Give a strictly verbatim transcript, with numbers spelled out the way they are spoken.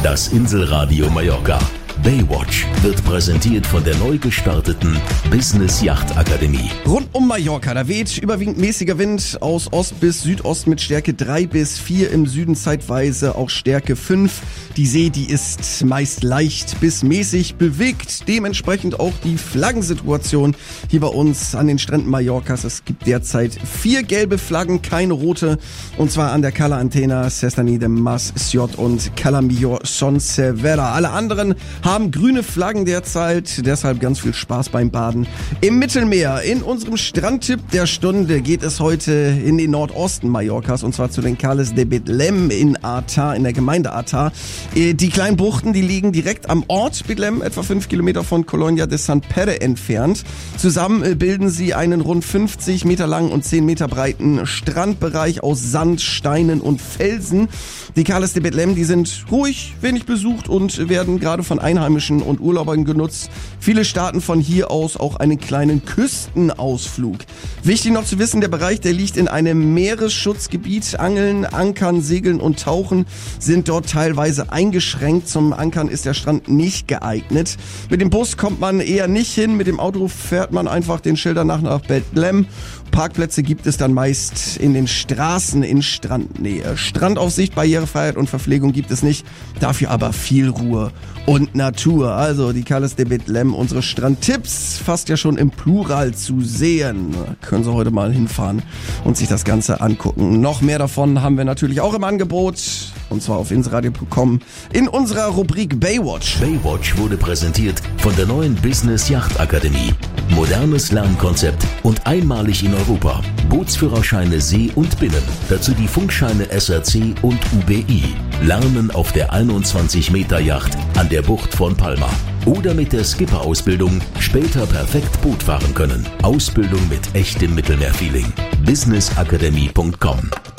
Das Inselradio Mallorca. Baywatch wird präsentiert von der neu gestarteten Business Yacht Akademie. Rund um Mallorca, da weht überwiegend mäßiger Wind aus Ost bis Südost mit Stärke drei bis vier, im Süden zeitweise auch Stärke fünf. Die See, die ist meist leicht bis mäßig bewegt. Dementsprechend auch die Flaggensituation hier bei uns an den Stränden Mallorcas. Es gibt derzeit vier gelbe Flaggen, keine rote. Und zwar an der Cala Antena, Sestani de Mas Siot und Cala Millor Son Severa. Alle anderen haben grüne Flaggen derzeit, deshalb ganz viel Spaß beim Baden im Mittelmeer. In unserem Strandtipp der Stunde geht es heute in den Nordosten Mallorcas, und zwar zu den Cales de Betlem in Artà, in der Gemeinde Artà. Die kleinen Buchten, die liegen direkt am Ort Betlem, etwa fünf Kilometer von Colonia de Sant Pere entfernt. Zusammen bilden sie einen rund fünfzig Meter langen und zehn Meter breiten Strandbereich aus Sand, Steinen und Felsen. Die Cales de Betlem, die sind ruhig, wenig besucht und werden gerade von Einheimischen und Urlaubern genutzt. Viele starten von hier aus auch einen kleinen Küstenausflug. Wichtig noch zu wissen, der Bereich, der liegt in einem Meeresschutzgebiet. Angeln, Ankern, Segeln und Tauchen sind dort teilweise eingeschränkt. Zum Ankern ist der Strand nicht geeignet. Mit dem Bus kommt man eher nicht hin. Mit dem Auto fährt man einfach den Schildern nach nach Betlem. Parkplätze gibt es dann meist in den Straßen in Strandnähe. Strandaufsicht, Barrierefreiheit und Verpflegung gibt es nicht. Dafür aber viel Ruhe und Natur. Also die Cales de Betlem, unsere Strandtipps, fast ja schon im Plural zu sehen. Können Sie heute mal hinfahren und sich das Ganze angucken. Noch mehr davon haben wir natürlich auch im Angebot. Und zwar auf inselradio punkt com in unserer Rubrik Baywatch. Baywatch wurde präsentiert von der neuen Business Yacht Akademie. Modernes Lernkonzept und einmalig in Europa. Bootsführerscheine See und Binnen. Dazu die Funkscheine S R C und U B I. Lernen auf der einundzwanzig Meter Yacht an der Bucht von Palma. Oder mit der Skipper-Ausbildung später perfekt Boot fahren können. Ausbildung mit echtem Mittelmeerfeeling. business academy punkt com